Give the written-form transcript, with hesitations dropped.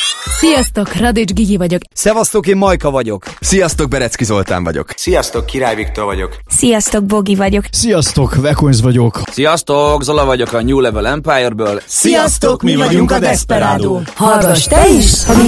Sziasztok, Radics Gigi vagyok. Szevasztok, én Majka vagyok. Sziasztok, Berecki Zoltán vagyok. Sziasztok, Király Viktor vagyok. Sziasztok, Bogi vagyok. Sziasztok, Vekonz vagyok. Sziasztok, Zola vagyok a New Level Empire-ből. Sziasztok, mi vagyunk a Desperado. Hallgass te is, ha